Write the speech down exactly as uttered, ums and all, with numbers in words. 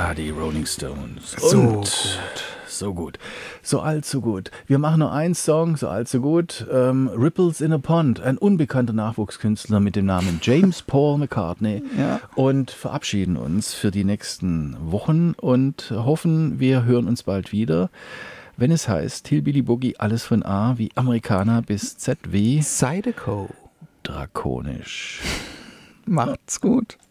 Ah, die Rolling Stones. So Und gut. So gut. So allzu gut. Wir machen nur einen Song, so allzu gut. Ähm, Ripples in a Pond, ein unbekannter Nachwuchskünstler mit dem Namen James Paul McCartney. Ja. Und verabschieden uns für die nächsten Wochen und hoffen, wir hören uns bald wieder, wenn es heißt Hillbilly Boogie, alles von A wie Amerikaner bis Z wie Zydeco. drakonisch. Macht's gut.